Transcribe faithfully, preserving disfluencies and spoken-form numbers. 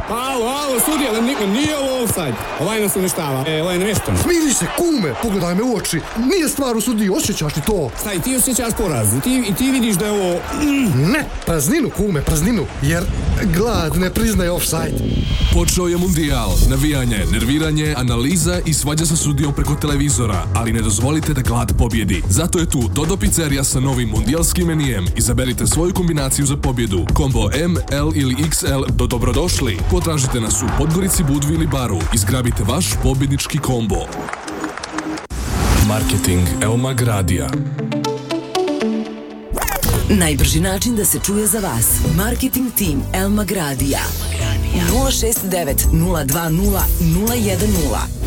Alo, alo, sudija, nije, nije ovo ofsajd. Ovaj nas uništava, e, ovaj nevještan. Smiri se, kume, pogledaj me u oči. Nije stvar u sudiji, osjećaš li to? Šta, i ti osjećaš poraz? I ti, i ti vidiš da je ovo... Mm. Ne, prazninu, kume, prazninu. Jer glad ne priznaje ofsajd. Počeo je mundijal, navijanje, nerviranje, analiza i svađa sa sudijom preko televizora, ali ne dozvolite da glad pobjedi. Zato je tu Dodo Pizzerija sa novim mundijalskim menijem. Izaberite svoju kombinaciju za pobjedu. Kombo M, L ili X L do dobrodošli. Potražite nas u Podgorici, Budvi ili Baru i zgrabite vaš pobjednički kombo. Marketing Elmag Radija. Najbrži način da se čuje za vas. Marketing tim Elmag Radija. nula šest devet nula dva nula nula jedan nula